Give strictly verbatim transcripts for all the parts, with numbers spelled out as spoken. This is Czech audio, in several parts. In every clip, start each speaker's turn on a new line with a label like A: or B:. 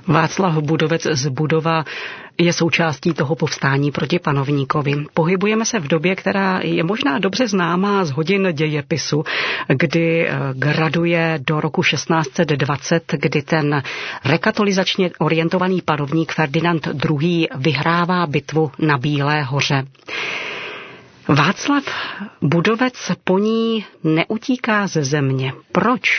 A: Václav Budovec z Budova je součástí toho povstání proti panovníkovi. Pohybujeme se v době, která je možná dobře známá z hodin dějepisu, kdy graduje do roku šestnáct set dvacet, kdy ten rekatolizačně orientovaný panovník Ferdinand druhý. vyhrává bitvu na Bílé hoře. Václav Budovec po ní neutíká ze země. Proč?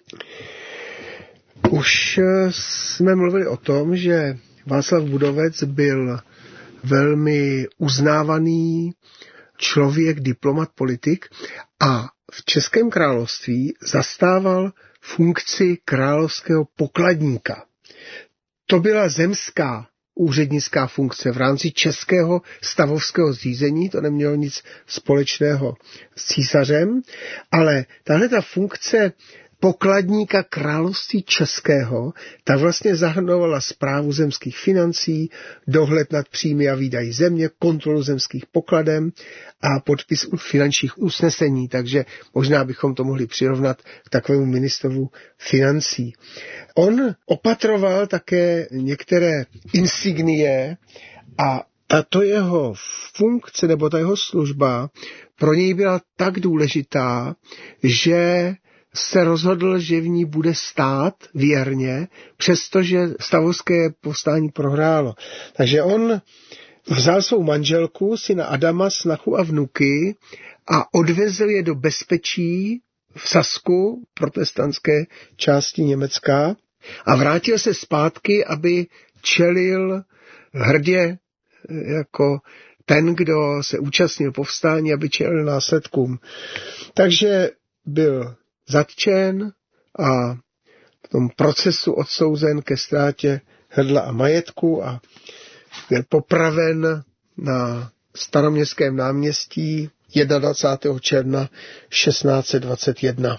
B: Už jsme mluvili o tom, že Václav Budovec byl velmi uznávaný člověk, diplomat, politik a v Českém království zastával funkci královského pokladníka. To byla zemská úřednická funkce v rámci českého stavovského zřízení, to nemělo nic společného s císařem, ale tahle ta funkce pokladníka království českého, ta vlastně zahrnovala správu zemských financí, dohled nad příjmy a výdaji země, kontrolu zemských pokladen a podpis finančních usnesení, takže možná bychom to mohli přirovnat k takovému ministrovu financí. On opatroval také některé insignie a tato jeho funkce nebo ta jeho služba pro něj byla tak důležitá, že se rozhodl, že v ní bude stát věrně, přestože stavovské povstání prohrálo. Takže on vzal svou manželku, syna Adama, snachu a vnuky a odvezl je do bezpečí v Sasku, protestantské části Německa, a vrátil se zpátky, aby čelil hrdě jako ten, kdo se účastnil povstání, aby čelil následkům. Takže byl zatčen a v tom procesu odsouzen ke ztrátě hrdla a majetku a byl popraven na Staroměstském náměstí dvacátého prvního června šestnáct set dvacet jedna.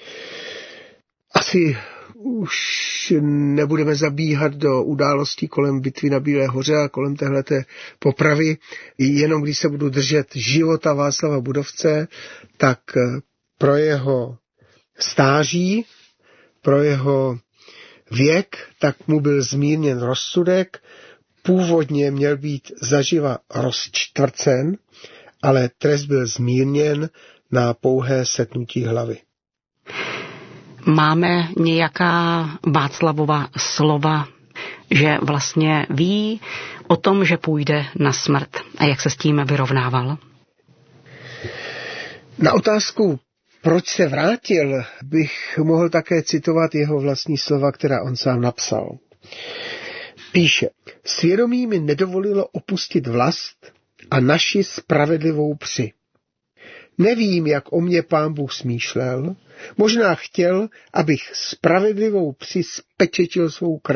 B: Asi už nebudeme zabíhat do událostí kolem bitvy na Bílé hoře a kolem téhleté popravy. Jenom když se budu držet života Václava Budovce, tak pro jeho stáří, pro jeho věk, tak mu byl zmírněn rozsudek. Původně měl být zaživa rozčtvrcen, ale trest byl zmírněn na pouhé setnutí hlavy.
A: Máme nějaká Václavova slova, že vlastně ví o tom, že půjde na smrt a jak se s tím vyrovnával?
B: Na otázku, proč se vrátil, bych mohl také citovat jeho vlastní slova, která on sám napsal. Píše, svědomí mi nedovolilo opustit vlast a naši spravedlivou při. Nevím, jak o mě pán Bůh smýšlel, možná chtěl, abych spravedlivou při spečetil svou krví.